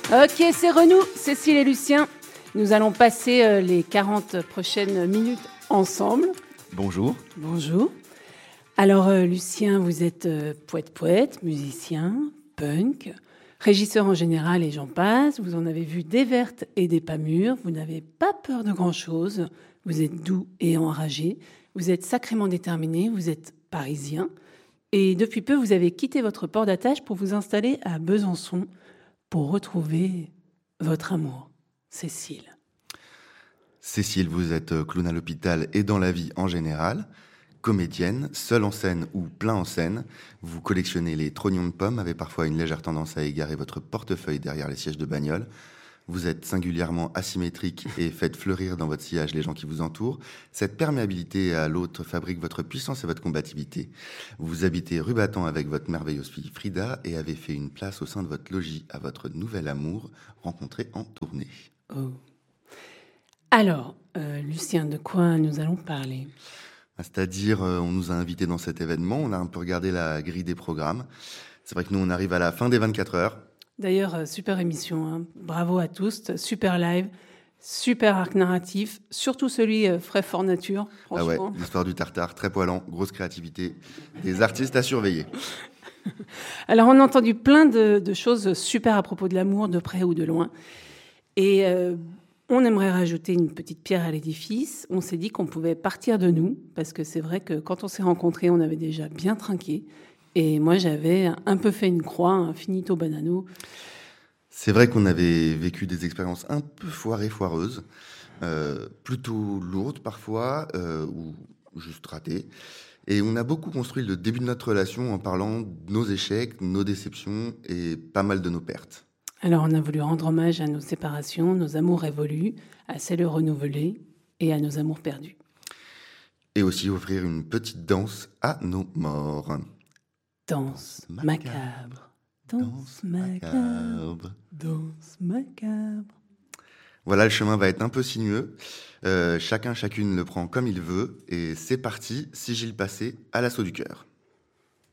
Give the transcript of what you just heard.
Ok, c'est Renou, Cécile et Lucien. Nous allons passer les 40 prochaines minutes ensemble. Bonjour. Bonjour. Alors, Lucien, vous êtes poète, musicien, punk, régisseur en général et j'en passe. Vous en avez vu des vertes et des pas mûres. Vous n'avez pas peur de grand-chose. Vous êtes doux et enragé. Vous êtes sacrément déterminé. Vous êtes parisien. Et depuis peu, vous avez quitté votre port d'attache pour vous installer à Besançon pour retrouver votre amour, Cécile. Cécile, vous êtes clown à l'hôpital et dans la vie en général. Comédienne, seule en scène ou plein en scène. Vous collectionnez les trognons de pommes, avez parfois une légère tendance à égarer votre portefeuille derrière les sièges de bagnole. Vous êtes singulièrement asymétrique et faites fleurir dans votre sillage les gens qui vous entourent. Cette perméabilité à l'autre fabrique votre puissance et votre combativité. Vous habitez rue Battant avec votre merveilleuse fille Frida et avez fait une place au sein de votre logis à votre nouvel amour rencontré en tournée. Oh. Alors, Lucien, de quoi nous allons parler ? C'est-à-dire, on nous a invités dans cet événement, on a un peu regardé la grille des programmes. C'est vrai que nous, on arrive à la fin des 24 heures. D'ailleurs, super émission, hein. Bravo à tous, super live, super arc narratif, surtout celui frais fort nature, franchement. Ah ouais, l'histoire du tartare, très poilant, grosse créativité, des artistes à surveiller. Alors, on a entendu plein de choses super à propos de l'amour, de près ou de loin. Et on aimerait rajouter une petite pierre à l'édifice. On s'est dit qu'on pouvait partir de nous, parce que c'est vrai que quand on s'est rencontrés, on avait déjà bien trinqué. Et moi, j'avais un peu fait une croix, un finito banano. C'est vrai qu'on avait vécu des expériences un peu foireuses, plutôt lourdes parfois, ou juste ratées. Et on a beaucoup construit le début de notre relation en parlant de nos échecs, nos déceptions et pas mal de nos pertes. Alors, on a voulu rendre hommage à nos séparations, nos amours révolus, à celles renouvelées et à nos amours perdus. Et aussi offrir une petite danse à nos morts. Danse macabre, danse macabre, danse macabre. Voilà, le chemin va être un peu sinueux. Chacune le prend comme il veut. Et c'est parti, sigil passé à l'assaut du cœur.